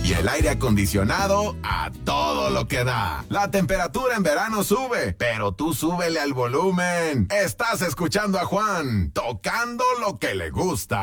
y el aire acondicionado a todo lo que da. La temperatura en verano sube, pero tú súbele al volumen. Estás escuchando a Juan, tocando lo que le gusta.